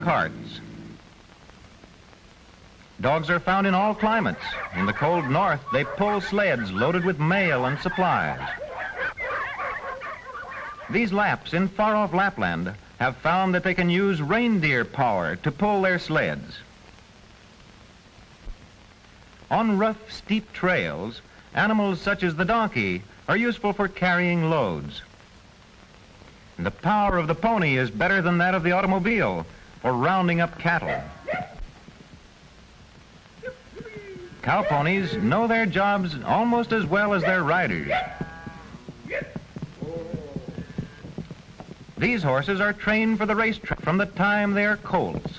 carts. Dogs are found in all climates. In the cold north, they pull sleds loaded with mail and supplies. These Lapps in far-off Lapland have found that they can use reindeer power to pull their sleds. On rough, steep trails, animals such as the donkey are useful for carrying loads. And the power of the pony is better than that of the automobile for rounding up cattle. Cow ponies know their jobs almost as well as their riders. These horses are trained for the racetrack from the time they are colts.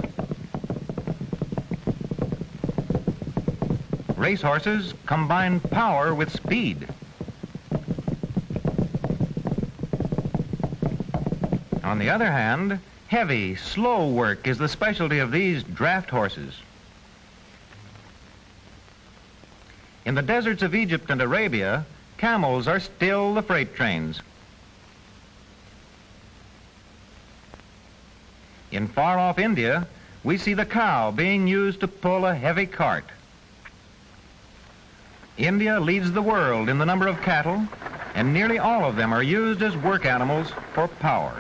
Racehorses combine power with speed. On the other hand, heavy, slow work is the specialty of these draft horses. In the deserts of Egypt and Arabia, camels are still the freight trains. In far-off India, we see the cow being used to pull a heavy cart. India leads the world in the number of cattle, and nearly all of them are used as work animals for power.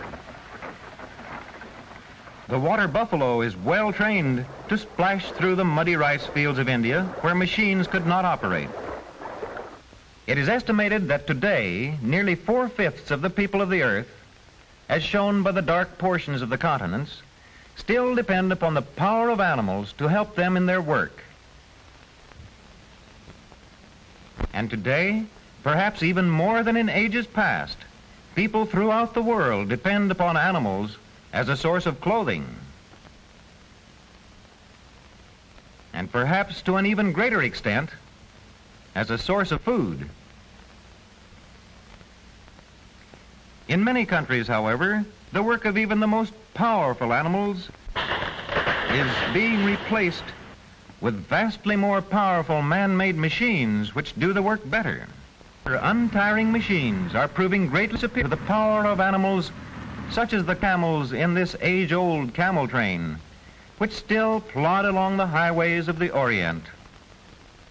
The water buffalo is well trained to splash through the muddy rice fields of India where machines could not operate. It is estimated that today, nearly 4/5 of the people of the earth, as shown by the dark portions of the continents, still depend upon the power of animals to help them in their work. And today, perhaps even more than in ages past, people throughout the world depend upon animals as a source of clothing, and perhaps to an even greater extent, as a source of food. In many countries, however, the work of even the most powerful animals is being replaced with vastly more powerful man-made machines which do the work better. Untiring machines are proving greatly superior to the power of animals such as the camels in this age-old camel train, which still plod along the highways of the Orient.